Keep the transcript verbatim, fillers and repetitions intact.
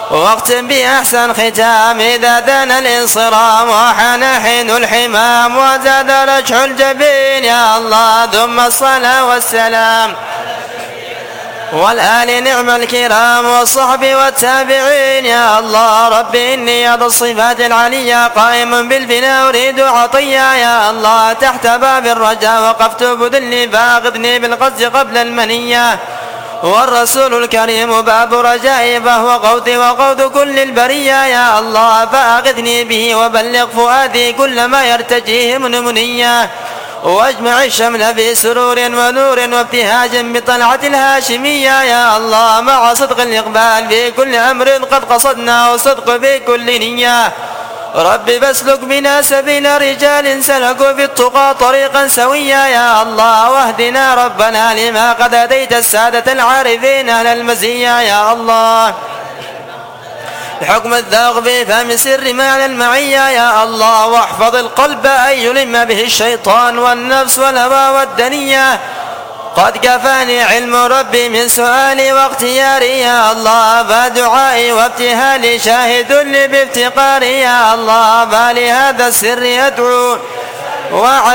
واختم بأحسن ختام إذا دان الانصرام وحان حين الحمام وزاد رجح الجبين يا الله ثم الصلاة والسلام والآل نعم الكرام والصحب والتابعين يا الله رب إني يا ذا الصفات العليا قائم بالبناء أريد عطيا يا الله تحت باب الرجاء وقفت بذلي فأخذني بالقصد قبل المنية والرسول الكريم باب رجائي فهو قوتي وقوت كل البرية يا الله فأخذني به وبلغ فؤادي كل ما يرتجيه من منية واجمع الشمل في سرور ونور وابتهاج بطلعة الهاشمية يا الله مع صدق الإقبال في كل أمر قد قصدنا وصدق في كل نية رب فاسلك بنا سبيل رجال سلكوا في التقى طريقا سويا يا الله واهدنا ربنا لما قد هديت السادة العارفين أهل المزية يا الله بحكم الذوق في فهم سر معنى المعية يا الله واحفظ القلب أن يلم به الشيطان والنفس والهوى والدنية قد كفاني علم ربي من سؤالي واختياري يا الله فدعائي وابتهالي شاهد لي بافتقاري يا الله فلهذا السر أدعو